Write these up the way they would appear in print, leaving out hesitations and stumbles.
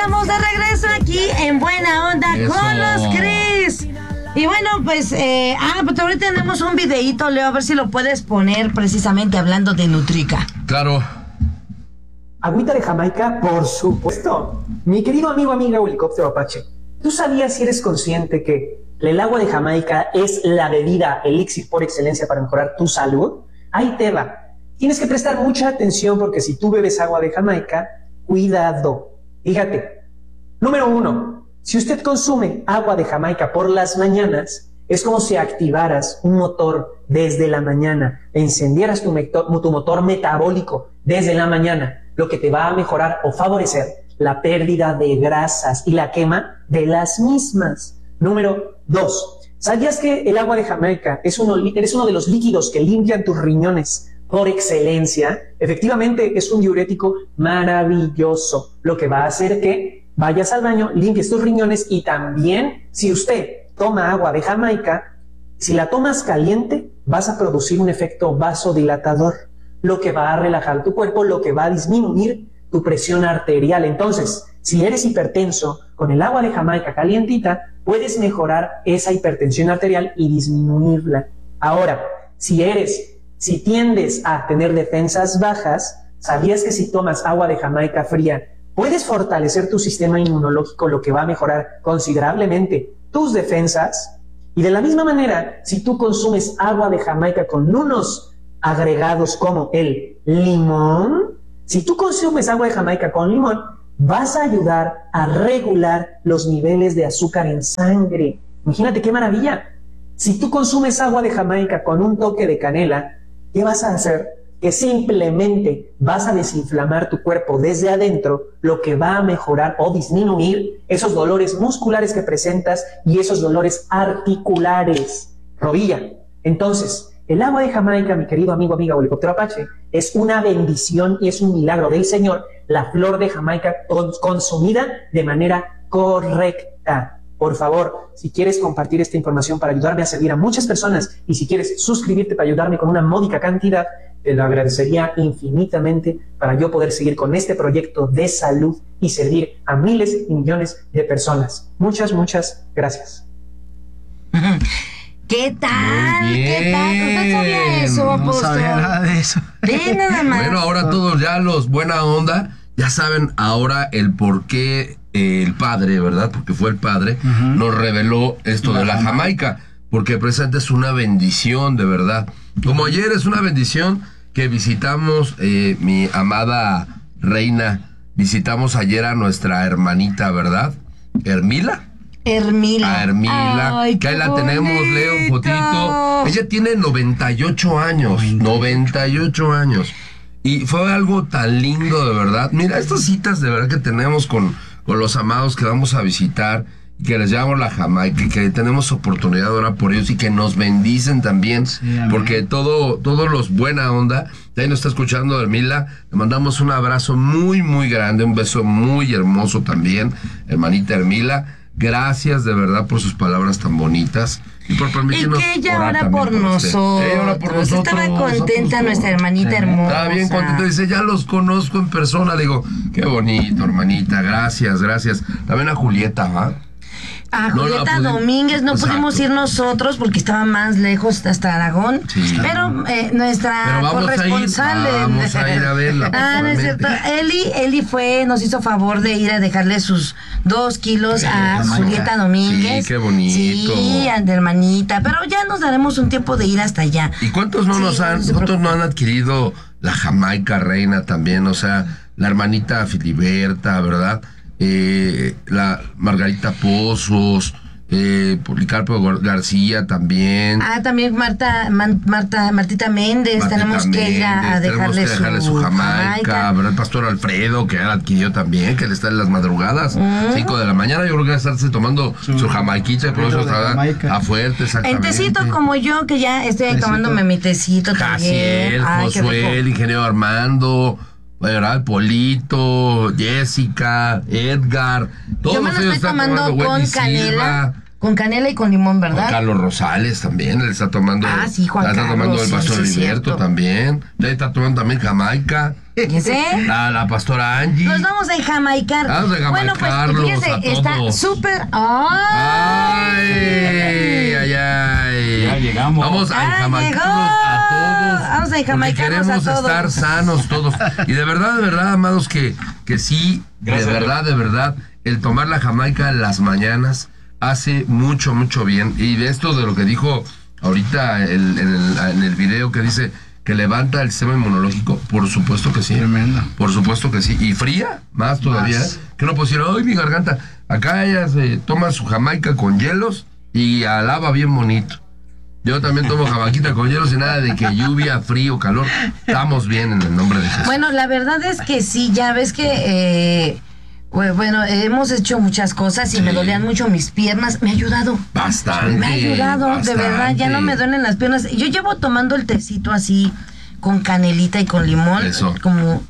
estamos de regreso aquí en Buena Onda con los Cris. Y bueno, pues, pues ahorita tenemos un videíto, Leo, a ver si lo puedes poner precisamente hablando de Nutrica. Claro. Agüita de Jamaica, por supuesto. Mi querido amiga Helicóptero Apache, ¿tú sabías si eres consciente que el agua de Jamaica es la bebida elixir por excelencia para mejorar tu salud? Ahí te va. Tienes que prestar mucha atención porque si tú bebes agua de Jamaica, cuidado. Fíjate. Número 1. Si usted consume agua de Jamaica por las mañanas, es como si activaras un motor desde la mañana, encendieras tu motor metabólico desde la mañana, lo que te va a mejorar o favorecer la pérdida de grasas y la quema de las mismas. Número 2. ¿Sabías que el agua de Jamaica es uno de los líquidos que limpian tus riñones por excelencia? Efectivamente, es un diurético maravilloso, lo que va a hacer que vayas al baño, limpies tus riñones y también, si usted toma agua de Jamaica, si la tomas caliente, vas a producir un efecto vasodilatador, lo que va a relajar tu cuerpo, lo que va a disminuir tu presión arterial. Entonces, si eres hipertenso, con el agua de Jamaica calientita, puedes mejorar esa hipertensión arterial y disminuirla. Ahora, si tiendes a tener defensas bajas, ¿sabías que si tomas agua de Jamaica fría, puedes fortalecer tu sistema inmunológico, lo que va a mejorar considerablemente tus defensas? Y de la misma manera, si tú consumes agua de Jamaica con unos agregados como el limón, si tú consumes agua de Jamaica con limón, vas a ayudar a regular los niveles de azúcar en sangre. Imagínate qué maravilla. Si tú consumes agua de Jamaica con un toque de canela, ¿qué vas a hacer? Que simplemente vas a desinflamar tu cuerpo desde adentro, lo que va a mejorar o disminuir esos dolores musculares que presentas y esos dolores articulares. Rodilla. Entonces, el agua de Jamaica, mi querido amiga Helicóptero Apache, es una bendición y es un milagro del Señor, la flor de Jamaica consumida de manera correcta. Por favor, si quieres compartir esta información para ayudarme a servir a muchas personas y si quieres suscribirte para ayudarme con una módica cantidad, te lo agradecería infinitamente para yo poder seguir con este proyecto de salud y servir a miles y millones de personas. Muchas gracias. ¿Qué tal? ¿Qué tal? ¿Usted sabía eso, apóstol? No sabía nada de eso. Ve nada más. Bueno, ahora todos ya los buena onda, ya saben ahora el por qué el padre, ¿verdad? Porque fue el padre, nos reveló esto de la Jamaica, porque precisamente es una bendición, de verdad. Como ayer es una bendición que visitamos, mi amada reina, visitamos ayer a nuestra hermanita, ¿verdad? Hermila. Ay, que ahí la tenemos, Leo, fotito. Ella tiene 98 años. 98 años. Y fue algo tan lindo, de verdad. Mira, estas citas de verdad que tenemos con los amados que vamos a visitar, que les llamamos la Jamaica, que tenemos oportunidad de orar por ellos y que nos bendicen también, sí, porque todos los buena onda, ahí nos está escuchando Hermila, le mandamos un abrazo muy grande, un beso muy hermoso también, hermanita Hermila. Gracias de verdad por sus palabras tan bonitas y por permitirnos. Y que ella ora por nosotros. Ella ora por nosotros. Estaba contenta nuestra hermanita hermosa. Estaba bien contenta. Dice, ya los conozco en persona. Le digo, qué bonito, hermanita. Gracias. También a Julieta, ¿va? A Julieta Domínguez no pudimos ir nosotros porque estaba más lejos hasta Aragón, sí, pero nuestra corresponsal vamos a ir a verla. No es cierto. Eli nos hizo favor de ir a dejarle sus 2 kilos a Julieta Domínguez. Sí, qué bonito. Sí, hermanita, pero ya nos daremos un tiempo de ir hasta allá. ¿Y cuántos no han adquirido la Jamaica reina también? O sea, la hermanita Filiberta, ¿verdad? La Margarita Pozos, Policarpo García también. También Martita Méndez. Tenemos que ir a dejarle su Jamaica, ¿verdad? El pastor Alfredo, que ha adquirido también, que le está en las madrugadas, 5 de la mañana, yo creo que va a estarse tomando su jamaiquita, por eso está a fuerte, exactamente. En tecito como yo, que ya estoy tomándome mi tecito también. Josué, el ingeniero Armando, ¿verdad? Polito, Jessica, Edgar, todos yo me lo estoy tomando con canela. Con canela y con limón, ¿verdad? Juan Carlos Rosales también, él está tomando. Sí, Juan Carlos. Está tomando el pastor Heriberto también. Él está tomando también Jamaica. ¿Ese? La pastora Angie. Nos vamos a enjamaicar. Vamos a bueno, pues fíjese, está súper. ¡Ay! Ya llegamos. Vamos a enjamaicarnos a todos. Vamos a enjamaicarnos queremos a todos. estar sanos todos. Y de verdad, amados, que sí, Gracias, de verdad, el tomar la Jamaica en las mañanas hace mucho, mucho bien. Y de esto de lo que dijo ahorita en el video que dice que levanta el sistema inmunológico, por supuesto que sí. Tremendo. Por supuesto que sí. Y fría, más todavía. Que no puedo decir, ¡ay, mi garganta! Acá ella se toma su Jamaica con hielos y alaba bien bonito. Yo también tomo jamaquita con hielos y nada de que lluvia, frío, calor. Estamos bien en el nombre de Jesús. Bueno, la verdad es que sí, ya ves que... Bueno, hemos hecho muchas cosas y me dolían mucho mis piernas. Me ha ayudado. Bastante. Me ha ayudado, bastante. de verdad, ya no me duelen las piernas. Yo llevo tomando el tecito así, con canelita y con limón, como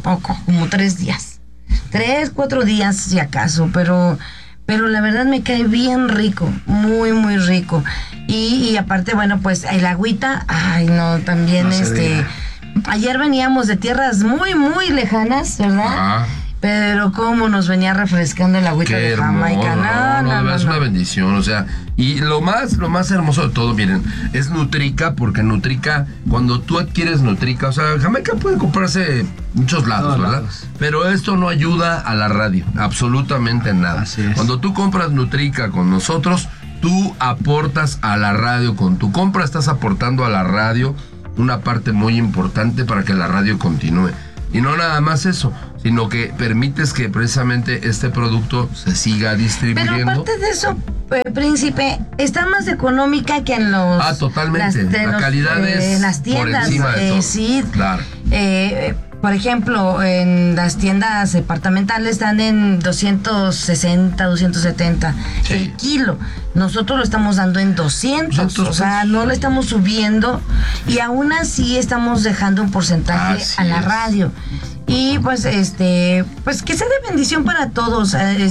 3 días. 3, 4 días, si acaso, pero la verdad me cae bien rico, muy, muy rico. Y aparte, bueno, pues el agüita, también ayer veníamos de tierras muy, muy lejanas, ¿verdad? Pero cómo nos venía refrescando el agüita de Jamaica. No, es una bendición, o sea, y lo más hermoso de todo, miren, es Nutrica, porque Nutrica, cuando tú adquieres Nutrica, o sea, Jamaica puede comprarse en muchos lados, ¿verdad? Pero esto no ayuda a la radio, absolutamente nada. Así es. Cuando tú compras Nutrica con nosotros, tú aportas a la radio, con tu compra estás aportando a la radio una parte muy importante para que la radio continúe. Y no nada más eso, sino que permites que precisamente este producto se siga distribuyendo. Pero aparte de eso, príncipe, está más económica que en los... totalmente. La calidad es las tiendas, por encima de todo. sí. Claro. Por ejemplo, en las tiendas departamentales están en 260, 270 el kilo. Nosotros lo estamos dando en 200, o sea, no lo estamos subiendo y aún así estamos dejando un porcentaje a la radio. Y pues pues que sea de bendición para todos.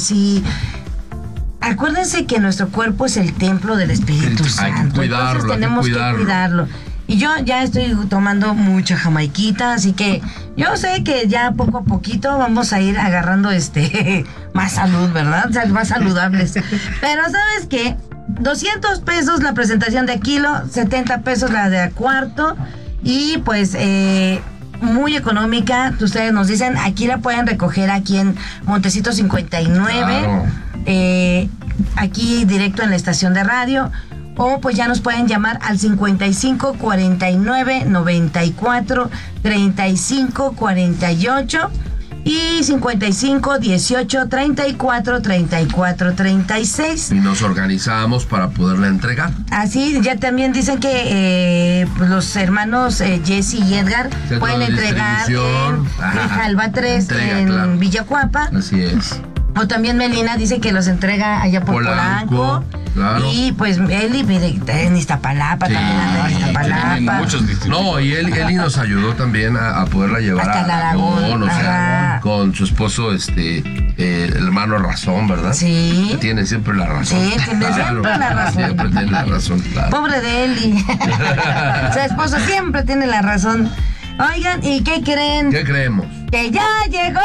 Acuérdense que nuestro cuerpo es el templo del Espíritu Santo. Hay que cuidarlo, entonces tenemos que cuidarlo. Y yo ya estoy tomando mucha jamaiquita, así que yo sé que ya poco a poquito vamos a ir agarrando más salud, ¿verdad? O sea, más saludables. Pero ¿sabes qué? 200 pesos la presentación de kilo, 70 pesos la de cuarto y pues muy económica. Ustedes nos dicen, aquí la pueden recoger aquí en Montecito 59, aquí directo en la estación de radio. O pues ya nos pueden llamar al 55 49 94 35 48 y 55 18 34 34 36. Y nos organizamos para poderla entregar. Así, ya también dicen que los hermanos Jesse y Edgar pueden entregar en Jalba 3 en Villacuapa. Así es. O también Melina dice que los entrega allá por Polanco. Claro. Y pues Eli, mire, en Iztapalapa, también anda en Iztapalapa. No, y Eli nos ayudó también a poderla llevar hasta a Aragón, o sea, con su esposo, el hermano Razón, ¿verdad? Sí. Que tiene siempre la razón. Sí, tiene siempre la razón. Siempre tiene la razón, claro. Pobre de Eli. Su esposo siempre tiene la razón. Oigan, ¿y qué creen? ¿Qué creemos? ¡Que ya llegó!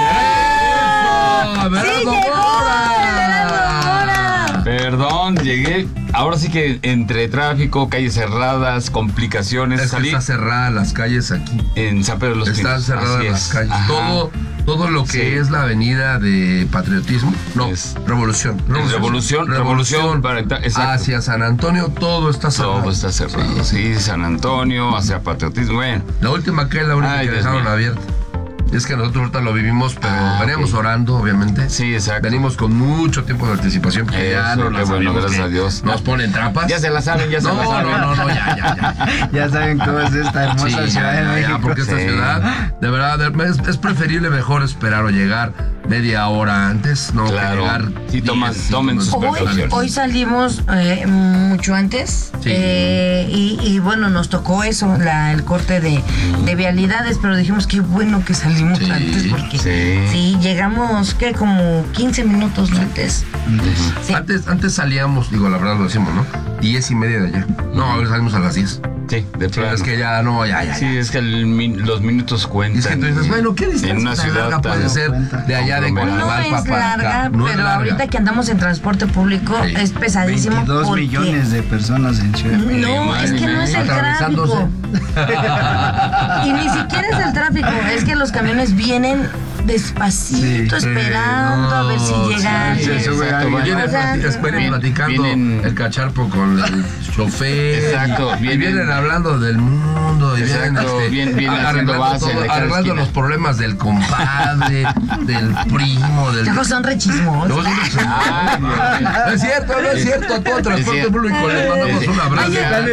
¡Sí llegó! Perdón, llegué. Ahora sí que entre tráfico, calles cerradas, complicaciones. Es que está cerrada las calles aquí. En San Pedro de los Pinos. Están cerradas las calles. Ajá. Todo lo que es la avenida de Patriotismo. No, Revolución. Hacia San Antonio todo está cerrado. Todo está cerrado. Sí, San Antonio, hacia Patriotismo. Bueno. La última que es la única que dejaron abierta. Es que nosotros ahorita lo vivimos, pero veníamos orando, obviamente. Sí, exacto. Venimos con mucho tiempo de anticipación, porque ya no las bueno, gracias a Dios. Nos ponen trampas. Ya se la saben, ya. No, ya. Ya saben cómo es esta hermosa ciudad de México. Porque esta ciudad, de verdad, es preferible mejor esperar o llegar media hora antes, ¿no? Claro. Llegar Sí, tomen sus precauciones. Hoy salimos mucho antes Sí. y bueno, nos tocó eso, el corte de vialidades, pero dijimos qué bueno que salimos Sí, antes porque sí. llegamos, ¿qué? Como 15 minutos antes. Sí. Antes salíamos, digo, la verdad lo decimos, ¿no? 10:30 de allá. No, ahora salimos a las 10. Sí, de plano. Es que ya, no, ya. Sí, es que los minutos cuentan. Y es que tú dices, bueno, ¿qué distancia en una tan ciudad larga puede tan ser de allá de No Coajimalpa es para acá? larga, No es pero larga. ahorita que andamos en transporte público Sí. es pesadísimo. 22 porque millones de personas en Ciudad de México. No, es que no es el Atravesándose. tráfico. Y ni siquiera es el tráfico, es que los camiones vienen despacito, Sí, esperando a ver si llegan. sí, eso, güey, exacto, Vienen, O sea, esperen platicando vienen- el cacharpo con el chofer. Exacto, Y vienen vienen- hablando del mundo. Y Exacto, vienen haciendo arreglando base en cada arreglando esquina. los problemas del compadre, del primo, del... Luego son rechismosos. Luego son Ay, Dios mío. No es cierto, no es cierto. A todo transporte cierto. público les mandamos un abrazo.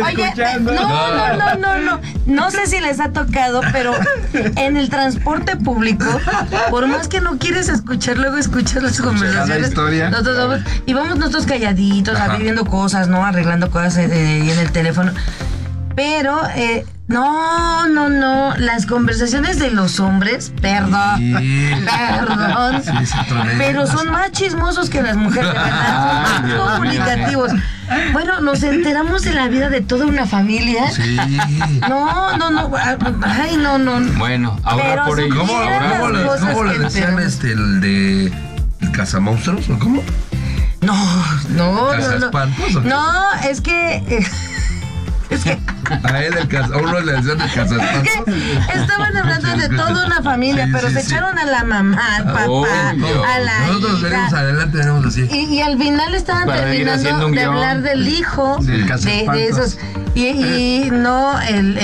Oye, no sé si les ha tocado, pero en el transporte público, por más que no quieres escuchar, luego escuchas las conversaciones. historia. Nosotros vamos, y vamos nosotros calladitos, Ajá. viviendo cosas, ¿no? Arreglando cosas y en el teléfono. Pero, no, las conversaciones de los hombres, perdón, Sí. perdón, Sí, es tremendo. pero son más chismosos que las mujeres, de verdad, Ay, son Dios más mío. comunicativos. Bueno, nos enteramos de la vida de toda una familia. Sí. No, ay, no. Bueno, ahora Pero por ello. ¿Cómo, Eran cómo las le, cosas cómo le que decían tenemos. el de el cazamonstruos o cómo? No. ¿Cazaespantos o qué? No, es que A él a uno le decían el cazaespantos. estaban hablando de toda una familia, Sí, pero sí, se sí. echaron a la mamá, al papá, Oh, Dios. a la Nosotros venimos hija. adelante, venimos así. Y al final estaban Para ir haciendo terminando un de guión. hablar del hijo, Del de cazaespantos. esos. Y no,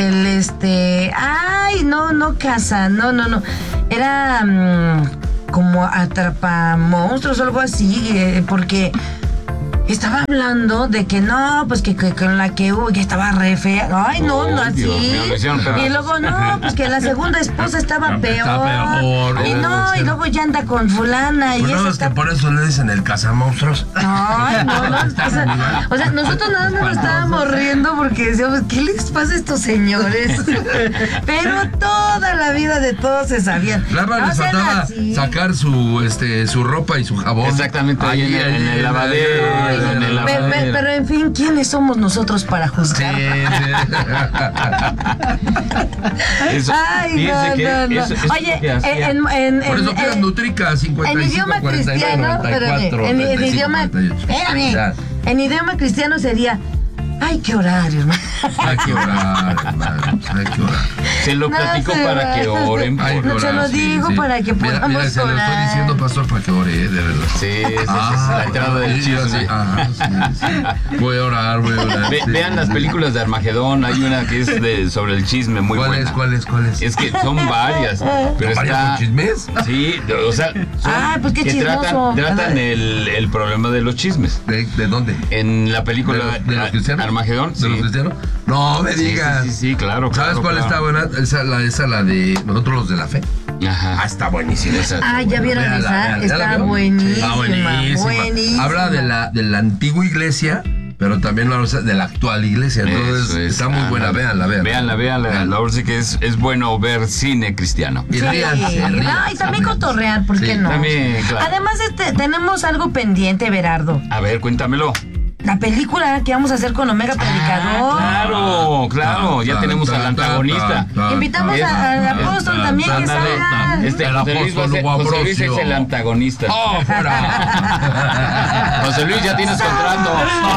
ay, no casa, no. Era como atrapamonstruos o algo así, porque estaba hablando de que no, pues que con la que hubo, que estaba re fea. Ay, no, Oh, así. Dios mío, lo hicieron pedazos. Y luego, no, pues que la segunda esposa estaba peor. peor. Y no, y luego ya anda con fulana. Y Pues eso no, es que está. por eso le dicen el cazamonstruos. Ay, no. O sea, nosotros nada más nos estábamos riendo porque decíamos, ¿qué les pasa a estos señores? Pero toda la vida de todos se sabían. Nada más No les sean faltaba así. sacar su ropa y su jabón. Exactamente, ahí en el lavadero. En el lavadero. Pero en fin, ¿quiénes somos nosotros para Sí, juzgar? Eso, Ay, fíjense que no. eso Oye, que hacía- Por eso pidas Nutrica 55 en idioma 49 cristiano, 94 espérame, en 35, idioma, 48. espérame, Ya. en idioma cristiano sería, hay que orar, hermano. Hay que orar, hermanos, hay que orar. Se lo No, platico se para va. que oren. Hay que No, se orar, lo digo para que Mira, podamos se lo estoy orar. diciendo, pastor, para que ore, de verdad. Sí, esa es la entrada del sí, chisme. sí, ajá, sí. Voy a orar, sí. Vean las películas de Armagedón, hay una que es sobre el chisme muy buena. ¿Cuál es? Es que son varias, pero ¿Varias está... con chismes? Sí, o sea, son Pues qué que chismoso. tratan el problema de los chismes. ¿De dónde? En la película ¿De los cristianos? Armagedón, ¿De los cristianos? No me digas. Sí, claro. ¿Sabes cuál claro. está buena? Esa la de nosotros los de la fe. Ajá. Está buenísima. ¿Ya vieron Véanla, esa? véanla. ¿Ya la Está vieron? buenísima, buenísima. Habla de la antigua iglesia, pero también de la actual iglesia. Entonces Eso es. está muy buena. Véanla. Véanla. La verdad sí que es bueno ver cine cristiano. Y ríanse. No, y también cotorrear, ¿por qué Sí, no? también, claro. Además, tenemos algo pendiente, Berardo. A ver, cuéntamelo. La película que vamos a hacer con Omega Predicador. Claro, ya tenemos al antagonista. Invitamos al apóstol también que Ándale, salga. El José Luis apóstol Hugo José Luis es Ambrosio. el antagonista. ¡Oh, fuera! José Luis, ya tienes contrato.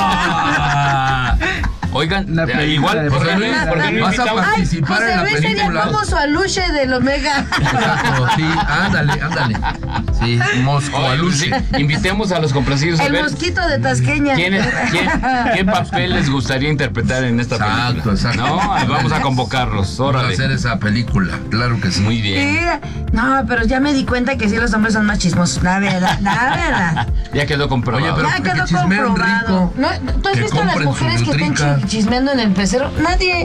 Oigan, Una película igual, de ¿por qué no José Luis, invitamos? vas a Ay, participar José en la Luis sería película. como su aluche del Omega. Exacto, sí, ándale. Sí, Mosco Oye, Aluche. sí, invitemos a los complacidos a El ver mosquito de Tasqueña. qué papel les gustaría interpretar en esta película. Exacto. No, ahí vamos a convocarlos, Vamos a órale. hacer esa película, claro que sí. Muy bien. Sí. No, pero ya me di cuenta que sí los hombres son más chismosos. La verdad. Ya quedó comprobado. Oye, pero Ya que quedó chismeen comprobado. rico. ¿No? ¿Tú has Que visto las compren su mujeres que estén Nutrica. chismeando en el pecero? Nadie.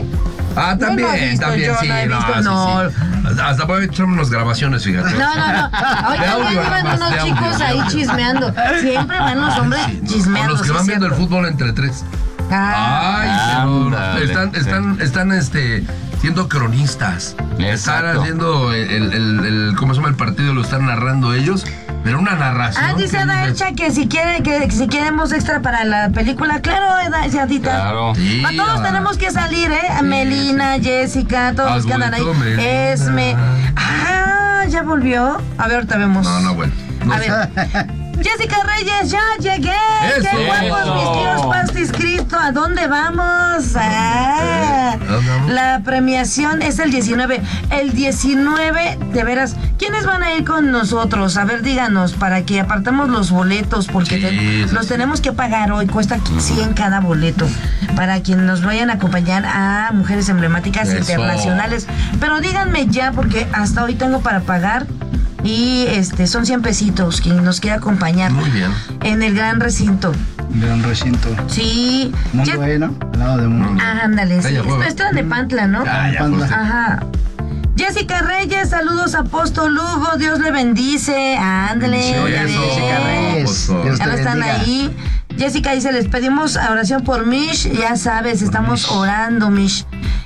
Ah, también, No lo he visto, también, yo sí. no he visto, sí, no. sí. Hasta voy a echar unas grabaciones, fíjate. No. Oye, De audio ya nada llevan más, unos de audio, chicos de ahí audio. chismeando. Siempre van los hombres Sí, no. chismeando. O los que sí, van viendo el cierto. fútbol entre tres. Ay, ándale, están siendo cronistas. Están Exacto. haciendo ¿cómo se llama el partido? Lo están narrando ellos, pero una narración. Dice que Ada dices, Elcha que si queremos extra para la película, claro, Adita. Claro. Sí, Para todos tenemos que salir, ¿eh? Sí, Melina, Jessica, todos los que andan ahí. Abuelito Melina. Esme. ¿Ya volvió? A ver, ahorita vemos. No, bueno. No A sé. ver. Jessica Reyes, ya llegué. Eso. ¡Qué guapos Eso. mis tíos Pastis Cristo! ¿A dónde vamos? vamos. La premiación es el 19. El 19, de veras, ¿quiénes van a ir con nosotros? A ver, díganos, para que apartemos los boletos, porque Sí, sí, los sí. tenemos que pagar hoy. Cuesta 100 cada boleto. Para quienes nos vayan a acompañar a Mujeres Emblemáticas Eso. Internacionales. Pero díganme ya, porque hasta hoy tengo para pagar. Y son 100 pesitos quien nos quiera acompañar. Muy bien. En el gran recinto. De un recinto. Sí. Mundo E, ¿no? Al lado de Mundo. Ándale, sí. Ya fue. Esto es de Pantla, ¿no? Ya fuiste. Ajá. Jessica Reyes, saludos Apóstol Lugo, Dios le bendice. Ándale, Bendiciones, ya ves. Jessica Reyes. Apóstol. Dios Ya te no están bendiga. ahí. Jessica dice, les pedimos oración por Mish. Ya sabes, estamos Mish. orando, Mish.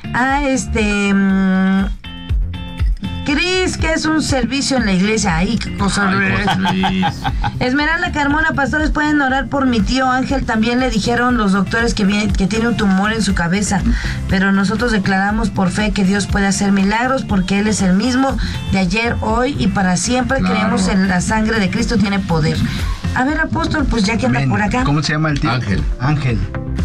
Cris, que es un servicio en la iglesia. Ay, qué cosa. Ay, José Luis. Esmeralda Carmona, pastores pueden orar por mi tío Ángel. También le dijeron los doctores que tiene un tumor en su cabeza. Pero nosotros declaramos por fe que Dios puede hacer milagros porque Él es el mismo de ayer, hoy y para siempre. Claro. Creemos en la sangre de Cristo, tiene poder. A ver, apóstol, pues ya que anda Amén. por acá. ¿Cómo se llama el tío? Ángel. Ángel.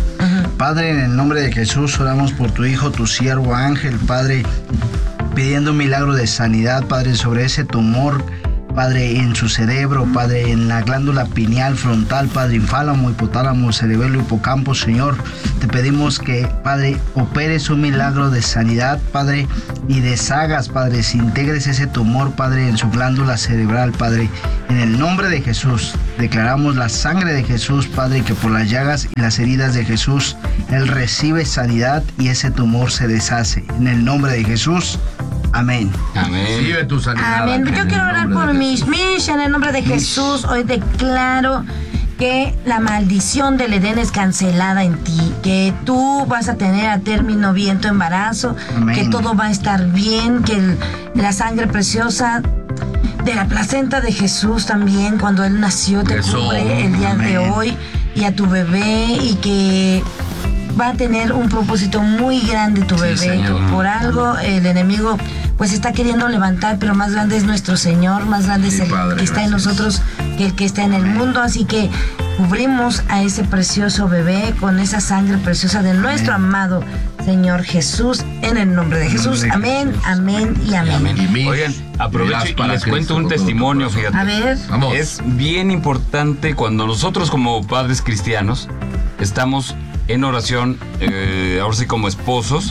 Padre, en el nombre de Jesús, oramos por tu hijo, tu siervo Ángel, Padre, pidiendo un milagro de sanidad, Padre, sobre ese tumor, Padre, en su cerebro, Padre, en la glándula pineal frontal, Padre, infálamo, hipotálamo, cerebelo, hipocampo, Señor. Te pedimos que, Padre, operes un milagro de sanidad, Padre, y deshagas, Padre, si integres ese tumor, Padre, en su glándula cerebral, Padre. En el nombre de Jesús, declaramos la sangre de Jesús, Padre, que por las llagas y las heridas de Jesús, Él recibe sanidad y ese tumor se deshace. En el nombre de Jesús, amén. Amén. Recibe tu sanidad. Amén. Ángel, Yo en quiero el orar nombre por de Mish. Jesús. Mish, en el nombre de Jesús, hoy declaro que la maldición del Edén es cancelada en ti, que tú vas a tener a término bien tu embarazo, Amén. que todo va a estar bien, que la sangre preciosa de la placenta de Jesús también, cuando Él nació, te Eso. cubre el día de Amén. hoy y a tu bebé, y que va a tener un propósito muy grande tu Sí, bebé. Señor. Por algo el enemigo pues está queriendo levantar, pero más grande es nuestro Señor, más grande Sí, es el Padre, que está en gracias. nosotros que el que está en el mundo. Así que cubrimos a ese precioso bebé con esa sangre preciosa de nuestro amado Señor Jesús, en el nombre de Jesús. de Amén, amén y amén. Amén. Y Mish, Oigan, aprovecho verás y para les Cristo cuento un con todo tu testimonio, corazón. fíjate. A ver. Vamos. Es bien importante cuando nosotros como padres cristianos estamos en oración, ahora sí como esposos.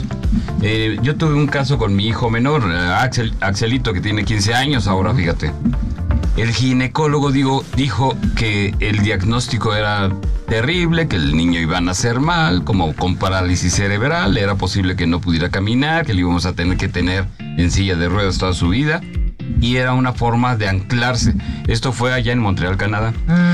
Yo tuve un caso con mi hijo menor, Axelito, que tiene 15 años ahora, fíjate. El ginecólogo dijo que el diagnóstico era terrible, que el niño iba a nacer mal, como con parálisis cerebral, era posible que no pudiera caminar, que le íbamos a tener que tener en silla de ruedas toda su vida, y era una forma de anclarse. Esto fue allá en Montreal, Canadá.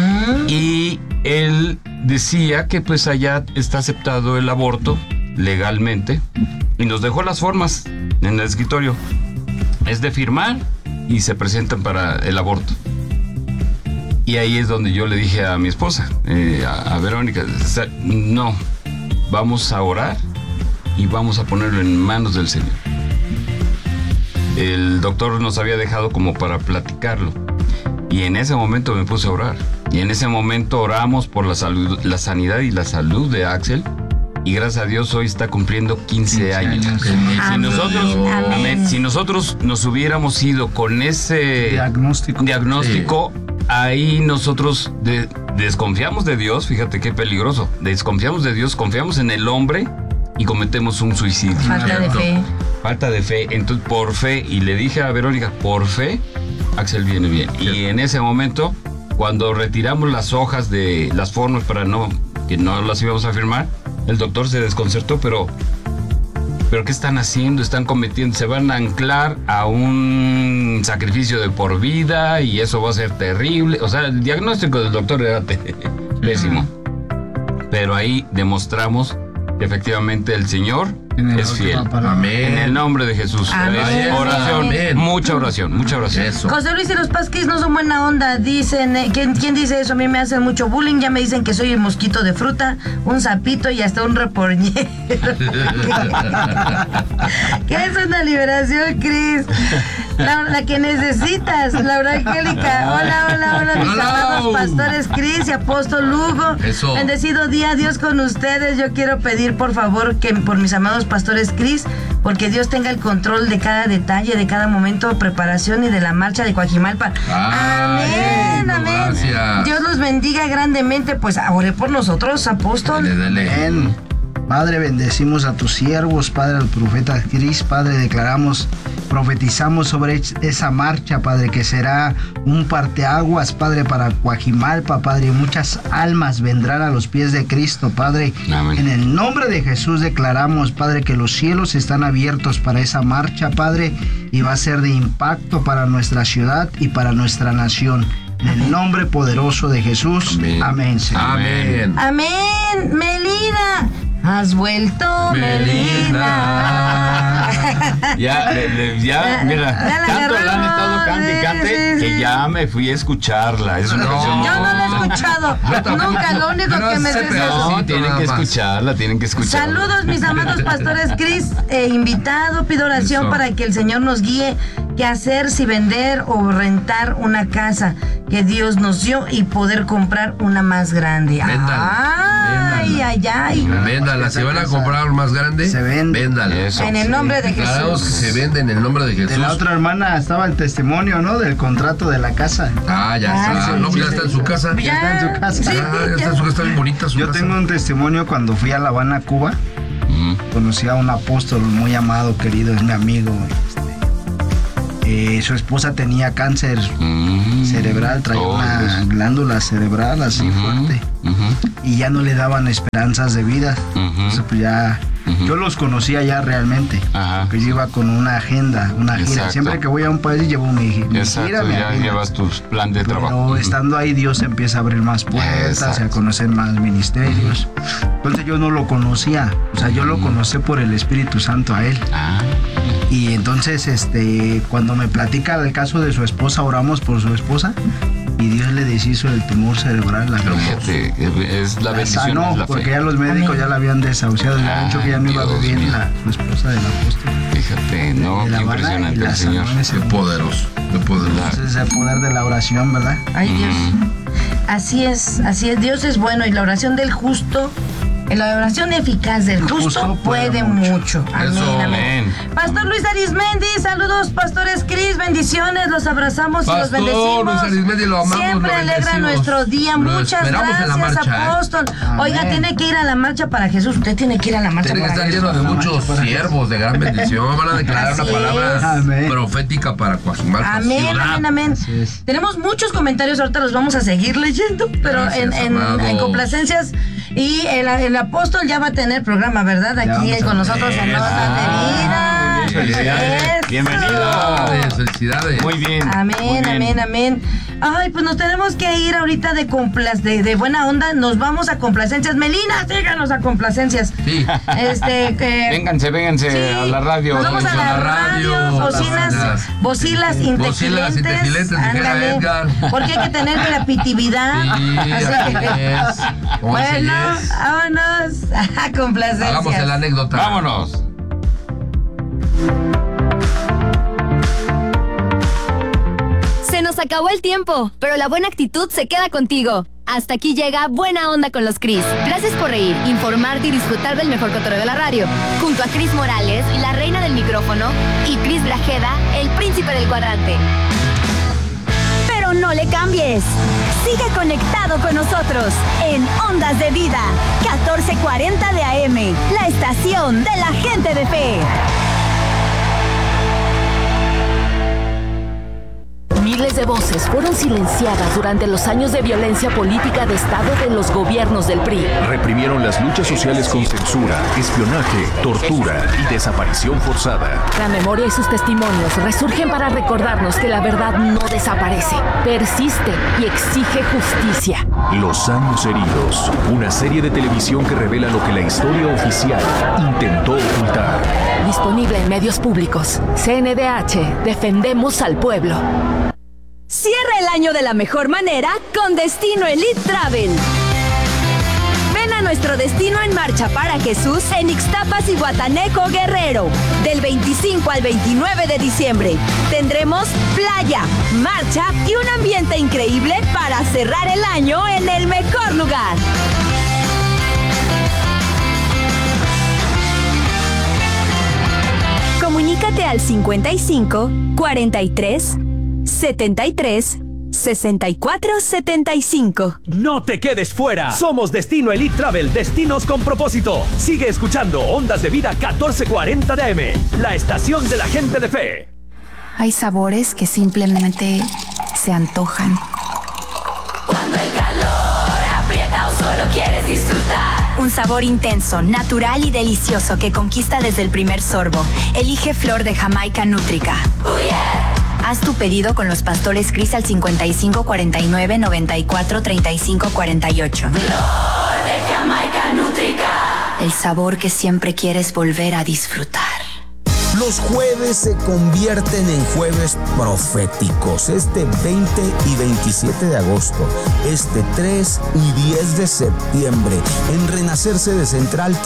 Y él decía que pues allá está aceptado el aborto legalmente, y nos dejó las formas en el escritorio. Es de firmar y se presentan para el aborto. Y ahí es donde yo le dije a mi esposa, a Verónica, no, vamos a orar y vamos a ponerlo en manos del Señor. El doctor nos había dejado como para platicarlo. Y en ese momento me puse a orar. Y en ese momento oramos por la salud, la sanidad y la salud de Axel. Y gracias a Dios hoy está cumpliendo 15 años. años. Si Amén, nosotros, amén. si nosotros nos hubiéramos ido con ese Diagnóstico. ahí nosotros desconfiamos de Dios. Fíjate qué peligroso. Desconfiamos de Dios, confiamos en el hombre y cometemos un suicidio. Falta de fe. Falta de fe. Entonces, por fe, y le dije a Verónica, por fe, Axel viene bien. Y en ese momento, cuando retiramos las hojas de las formas para que no las íbamos a firmar, el doctor se desconcertó, pero ¿Pero qué están haciendo? Están cometiendo, se van a anclar a un sacrificio de por vida y eso va a ser terrible. O sea, el diagnóstico del doctor era pésimo. Pero ahí demostramos que efectivamente el Señor es fiel. Amén. En el nombre de Jesús. Amén. Oración. Amén. Mucha oración. Eso. José Luis y los Pasquis no son buena onda, dicen. ¿Quién dice eso? A mí me hacen mucho bullying, ya me dicen que soy el mosquito de fruta, un sapito y hasta un reporñero. ¿Qué es una liberación, Cris? La que necesitas, Laura Angélica. Hola, mis amados pastores Cris y apóstol Lugo. Eso. Bendecido día, Dios con ustedes. Yo quiero pedir, por favor, que por mis amados pastores Cris, porque Dios tenga el control de cada detalle, de cada momento de preparación y de la marcha de Coajimalpa. Amén. Gracias. Dios los bendiga grandemente. Pues oré por nosotros, apóstol. Dele. Amén. Padre, bendecimos a tus siervos, Padre, al profeta Cris, Padre, profetizamos sobre esa marcha, Padre, que será un parteaguas, Padre, para Coajimalpa, Padre, y muchas almas vendrán a los pies de Cristo, Padre. Amén. En el nombre de Jesús declaramos, Padre, que los cielos están abiertos para esa marcha, Padre, y va a ser de impacto para nuestra ciudad y para nuestra nación. En el nombre poderoso de Jesús. Amén, Señor. Amén. Amén. Melina. Has vuelto, Melina. Ya, mira, tanto la han estado cante, Sí. que ya me fui a escucharla. Es una canción. Yo no la he escuchado. Nunca, lo único que me sé es eso. No, tienen que escucharla, Saludos, mis amados pastores Cris, invitado, pido oración para que el Señor nos guíe qué hacer, si vender o rentar una casa que Dios nos dio y poder comprar una más grande. Ay. Véndala, si van a comprar más grande, se vende. Véndala. Eso. En el nombre de Declaramos que Jesús. se vende en el nombre de Jesús. De la otra hermana estaba el testimonio, ¿no? Del contrato de la casa. Ya está. No, ya está en su casa. Ya está en su casa. Sí, Ya está en su casa, está bien bonita su Yo casa. tengo un testimonio cuando fui a La Habana, Cuba. Conocí a un apóstol muy amado, querido, es mi amigo. Su esposa tenía cáncer cerebral, traía una glándula cerebral así fuerte. Y ya no le daban esperanzas de vida. Entonces, pues ya... Yo los conocía ya realmente. Que yo iba con una agenda, una gira. Exacto. Siempre que voy a un país llevo mi gira. Exacto, mi ya agenda. llevas tu plan de trabajo. Pero estando ahí Dios empieza a abrir más puertas, Exacto. a conocer más ministerios. Entonces yo no lo conocía, o sea, yo lo conocí por el Espíritu Santo a él. Y entonces cuando me platica el caso de su esposa, oramos por su esposa y Dios le deshizo el tumor cerebral. Fíjate, es la bendición, sanó, es la porque fe. ya los médicos ya la habían desahuciado, le habían dicho que ya no iba a Dios vivir mío. su esposa del apóstol. Fíjate, no, De La qué Habana, y impresionante la el Señor. sanó en ese Qué poderoso, qué poderoso. Entonces es el poder de la oración, ¿verdad? Ay, Dios. Así es. Dios es bueno y la oración del justo, la oración eficaz del justo puede mucho. Amén, Eso. amén. Pastor Luis Arismendi, saludos, pastores Cris, bendiciones, los abrazamos y los Pastor bendecimos. Luis Arismendi, lo amamos, Siempre lo alegra bendecimos. nuestro día. Lo Muchas esperamos en la gracias, marcha, apóstol. Oiga, Amén. tiene que ir a la marcha para Jesús. Usted tiene que ir a la marcha Tiene que para estar Jesús. lleno de muchos siervos de gran bendición. Van a declarar una Así palabra es. Amén. profética para Coajimalpa Amén, ciudad. amén. Así es. Tenemos muchos comentarios, ahorita los vamos a seguir leyendo, pero Gracias, en amados. complacencias. Y el apóstol ya va a tener programa, ¿verdad? Aquí vamos a con nosotros en Notas de Vida. Muy bien. Felicidades. Eso. Bienvenido. Felicidades. Muy bien. muy Amén, bien. amén. Ay, pues nos tenemos que ir ahorita de buena onda. Nos vamos a complacencias. Melina, síganos a complacencias. Sí. Vénganse Sí, a la radio. Nos vamos a la radio, bocilas Bocilas inteligentes. dijera Ándale. Edgar. Porque hay que tener creatividad. Sí, así es. ¿Cómo así Bueno, es? vámonos a complacencias. Hagamos la anécdota. Vámonos. Se nos acabó el tiempo, pero la buena actitud se queda contigo. Hasta aquí llega Buena Onda con los Cris. Gracias por reír, informarte y disfrutar del mejor cotorreo de la radio. Junto a Cris Morales, la reina del micrófono, y Cris Grajeda, el príncipe del cuadrante. Pero no le cambies. Sigue conectado con nosotros en Ondas de Vida, 1440 de AM, la estación de la gente de fe. Miles de voces fueron silenciadas durante los años de violencia política de Estado de los gobiernos del PRI. Reprimieron las luchas sociales con censura, espionaje, tortura y desaparición forzada. La memoria y sus testimonios resurgen para recordarnos que la verdad no desaparece, persiste y exige justicia. Los años heridos, una serie de televisión que revela lo que la historia oficial intentó ocultar. Disponible en medios públicos. CNDH, defendemos al pueblo. Cierra el año de la mejor manera con Destino Elite Travel. Ven a nuestro Destino en Marcha para Jesús en Ixtapas y Guataneco, Guerrero. Del 25 al 29 de diciembre tendremos playa, marcha y un ambiente increíble para cerrar el año en el mejor lugar. Comunícate al 55 43 73 64 75. No te quedes fuera. Somos Destino Elite Travel, destinos con propósito. Sigue escuchando Ondas de Vida 1440 de AM, la estación de la gente de fe. Hay sabores que simplemente se antojan. Cuando el calor aprieta o solo quieres disfrutar. Un sabor intenso, natural y delicioso que conquista desde el primer sorbo. Elige Flor de Jamaica Nútrica. Oh yeah. Haz tu pedido con los pastores Cris al 55 49 94 35 48. Flor de Jamaica Nútrica. El sabor que siempre quieres volver a disfrutar. Los jueves se convierten en jueves proféticos. Este 20 y 27 de agosto, este 3 y 10 de septiembre, en Renacer Sede Central